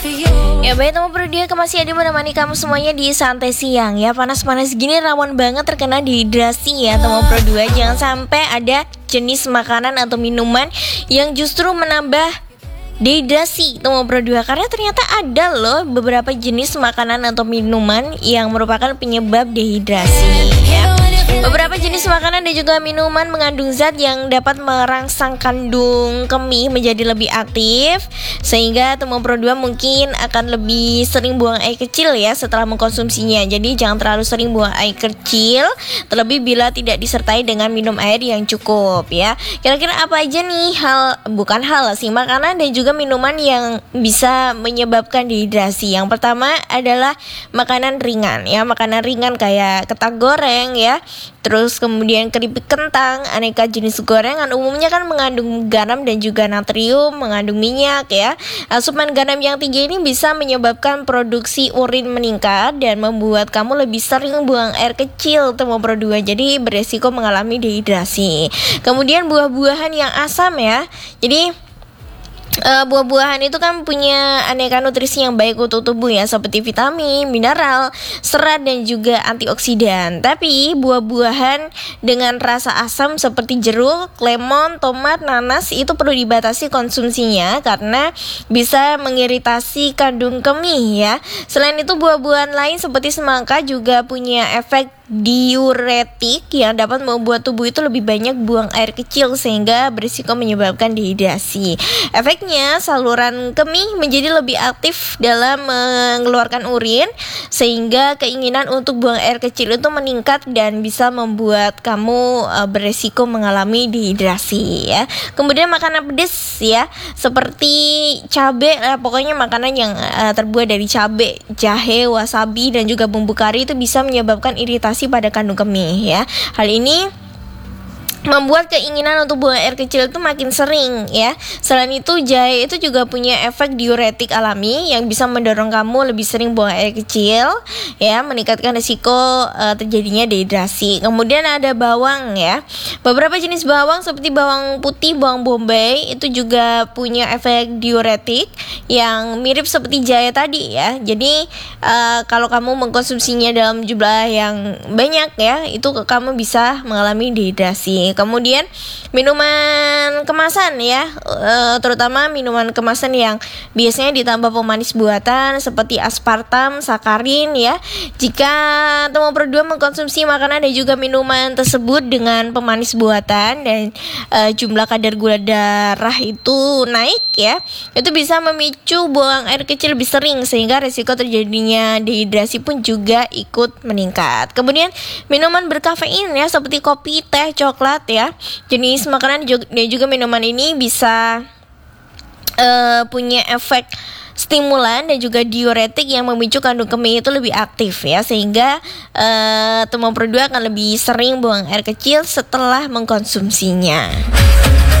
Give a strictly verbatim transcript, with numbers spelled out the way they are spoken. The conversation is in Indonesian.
Ya baik teman Prodia, masih ada menemani kamu semuanya di santai siang ya. Panas-panas gini rawan banget terkena dehidrasi ya teman Prodia. Jangan sampai ada jenis makanan atau minuman yang justru menambah dehidrasi teman Prodia, karena ternyata ada loh beberapa jenis makanan atau minuman yang merupakan penyebab dehidrasi ya. Beberapa jenis makanan dan juga minuman mengandung zat yang dapat merangsang kandung kemih menjadi lebih aktif, sehingga teman Pro dua mungkin akan lebih sering buang air kecil ya setelah mengkonsumsinya. Jadi jangan terlalu sering buang air kecil, terlebih bila tidak disertai dengan minum air yang cukup ya. Kira-kira apa aja nih hal, bukan hal sih, makanan dan juga minuman yang bisa menyebabkan dehidrasi? Yang pertama adalah makanan ringan ya. Makanan ringan kayak ketan goreng ya, terus kemudian keripik kentang, aneka jenis gorengan umumnya kan mengandung garam dan juga natrium, mengandung minyak ya. Asupan garam yang tinggi ini bisa menyebabkan produksi urin meningkat dan membuat kamu lebih sering buang air kecil teman Pro dua, jadi beresiko mengalami dehidrasi. Kemudian buah-buahan yang asam ya. Jadi Uh, buah-buahan itu kan punya aneka nutrisi yang baik untuk tubuh ya, seperti vitamin, mineral, serat dan juga antioksidan. Tapi buah-buahan dengan rasa asam seperti jeruk, lemon, tomat, nanas itu perlu dibatasi konsumsinya karena bisa mengiritasi kandung kemih ya. Selain itu buah-buahan lain seperti semangka juga punya efek diuretik yang dapat membuat tubuh itu lebih banyak buang air kecil sehingga berisiko menyebabkan dehidrasi. Efeknya saluran kemih menjadi lebih aktif dalam mengeluarkan urin sehingga keinginan untuk buang air kecil itu meningkat dan bisa membuat kamu uh, berisiko mengalami dehidrasi ya. Kemudian makanan pedas ya, seperti cabai ya, pokoknya makanan yang uh, terbuat dari cabai, jahe, wasabi dan juga bumbu kari itu bisa menyebabkan iritasi pada kandung kemih ya. Hal ini membuat keinginan untuk buang air kecil itu makin sering ya. Selain itu jahe itu juga punya efek diuretik alami yang bisa mendorong kamu lebih sering buang air kecil ya, meningkatkan risiko uh, terjadinya dehidrasi. Kemudian ada bawang ya. Beberapa jenis bawang seperti bawang putih, bawang bombay itu juga punya efek diuretik yang mirip seperti jahe tadi ya. Jadi uh, kalau kamu mengkonsumsinya dalam jumlah yang banyak ya, itu kamu bisa mengalami dehidrasi. Kemudian minuman kemasan ya, e, terutama minuman kemasan yang biasanya ditambah pemanis buatan seperti aspartam, sakarin ya. Jika teman Pro dua mengkonsumsi makanan dan juga minuman tersebut dengan pemanis buatan dan e, jumlah kadar gula darah itu naik ya, itu bisa memicu buang air kecil lebih sering sehingga risiko terjadinya dehidrasi pun juga ikut meningkat. Kemudian minuman berkafein ya seperti kopi, teh, coklat ya. Jenis makanan dan juga minuman ini bisa uh, punya efek stimulan dan juga diuretik yang memicu kandung kemih itu lebih aktif ya, sehingga uh, teman Pro dua akan lebih sering buang air kecil setelah mengkonsumsinya.